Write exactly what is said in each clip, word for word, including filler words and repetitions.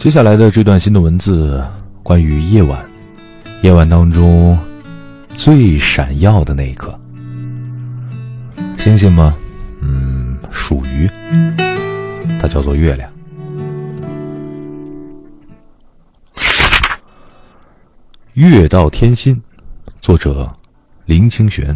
接下来的这段新的文字关于夜晚，夜晚当中最闪耀的那一刻。星星吗？嗯，属于它叫做月亮。月到天心，作者林清玄。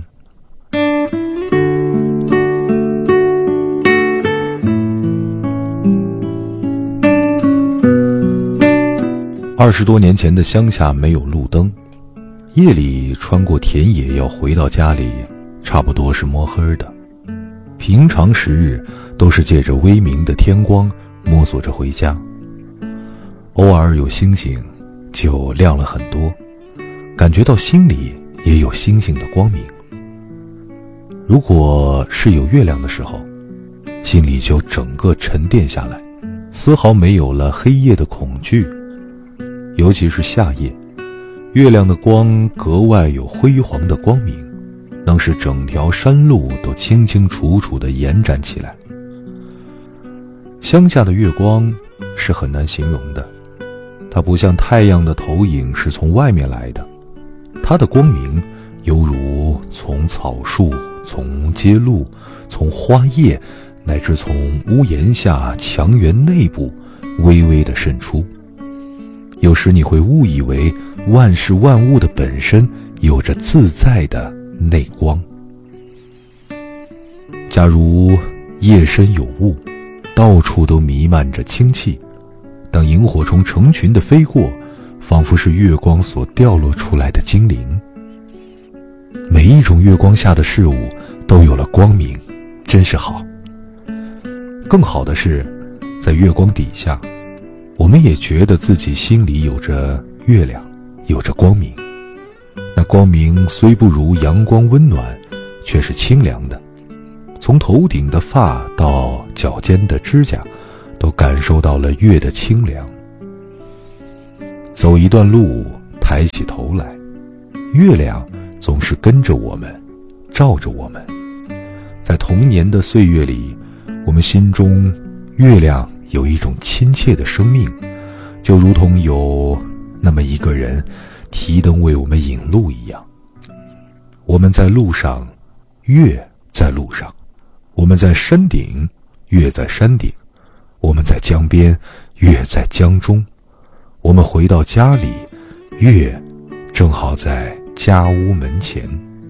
二十多年前的乡下没有路灯，夜里穿过田野要回到家里，差不多是摸黑的。平常时日都是借着微明的天光摸索着回家，偶尔有星星就亮了很多，感觉到心里也有星星的光明。如果是有月亮的时候，心里就整个沉淀下来，丝毫没有了黑夜的恐惧。尤其是夏夜，月亮的光格外有辉煌的光明，能使整条山路都清清楚楚地延展起来。乡下的月光是很难形容的，它不像太阳的投影是从外面来的，它的光明犹如从草树、从街路、从花叶，乃至从屋檐下墙垣内部微微地渗出。有时你会误以为万事万物的本身有着自在的内光。假如夜深有雾，到处都弥漫着清气，当萤火虫成群地飞过，仿佛是月光所掉落出来的精灵。每一种月光下的事物都有了光明，真是好。更好的是，在月光底下，我们也觉得自己心里有着月亮，有着光明。那光明虽不如阳光温暖，却是清凉的，从头顶的发到脚尖的指甲，都感受到了月的清凉。走一段路，抬起头来，月亮总是跟着我们，照着我们。在童年的岁月里，我们心中月亮有一种亲切的生命，就如同有那么一个人提灯为我们引路一样。我们在路上，月在路上；我们在山顶，月在山顶；我们在江边，月在江中；我们回到家里，月正好在家屋门前。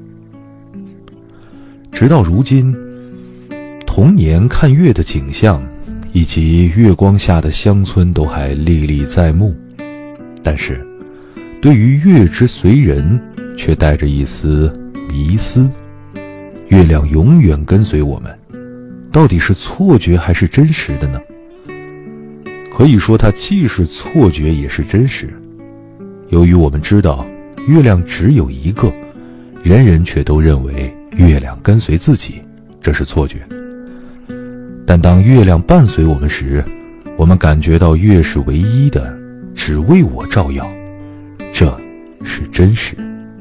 直到如今，童年看月的景象以及月光下的乡村都还历历在目，但是对于月之随人却带着一丝迷思。月亮永远跟随我们，到底是错觉还是真实的呢？可以说它既是错觉也是真实。由于我们知道月亮只有一个，人人却都认为月亮跟随自己，这是错觉。但当月亮伴随我们时，我们感觉到月是唯一的，只为我照耀，这是真实。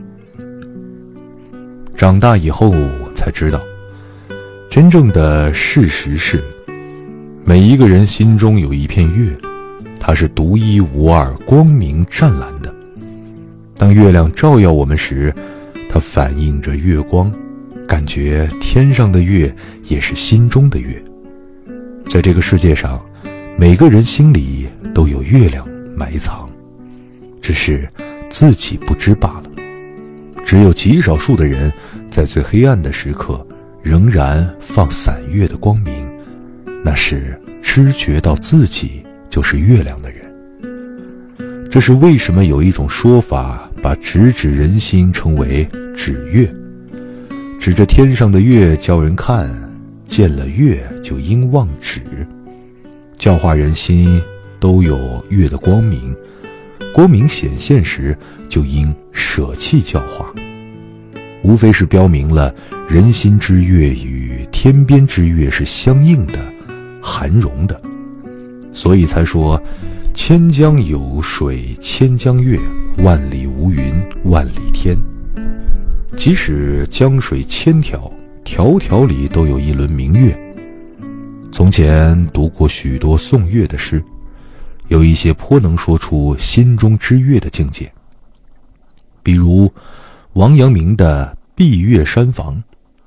长大以后才知道，真正的事实是，每一个人心中有一片月，它是独一无二、光明湛蓝的。当月亮照耀我们时，它反映着月光，感觉天上的月也是心中的月。在这个世界上，每个人心里都有月亮埋藏，只是自己不知罢了。只有极少数的人在最黑暗的时刻仍然放散月的光明，那是知觉到自己就是月亮的人。这是为什么有一种说法把直指人心称为指月，指着天上的月叫人看，见了月就应忘指，教化人心都有月的光明，光明显现时就应舍弃教化，无非是标明了人心之月与天边之月是相应的、含容的，所以才说千江有水千江月，万里无云万里天。即使江水千条，条条里都有一轮明月。从前读过许多颂月的诗， 有一些颇能说出心中之悦的境界。比如王阳明的闭月山房：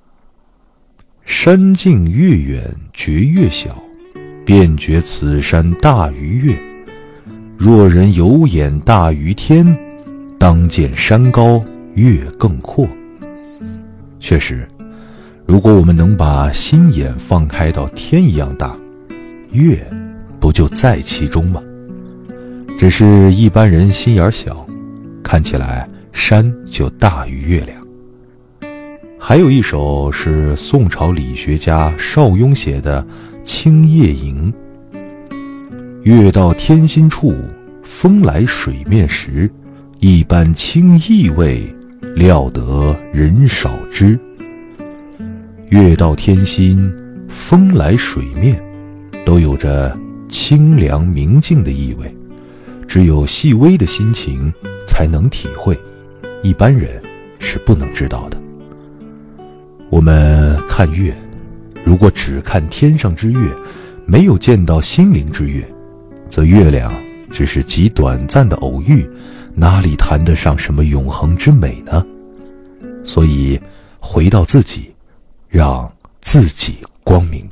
山径越远觉越小，便觉此山大于月。若人有眼大于天，当见山高月更阔。确实，如果我们能把心眼放开到天一样大，月不就在其中吗？只是一般人心眼小，看起来山就大于月亮。还有一首是宋朝理学家邵雍写的《青叶吟》：月到天心处，风来水面时，一般清意味，料得人少知。月到天心，风来水面，都有着清凉明净的意味，只有细微的心情才能体会，一般人是不能知道的。我们看月，如果只看天上之月，没有见到心灵之月，则月亮只是极短暂的偶遇，哪里谈得上什么永恒之美呢？所以回到自己，让自己光明吧。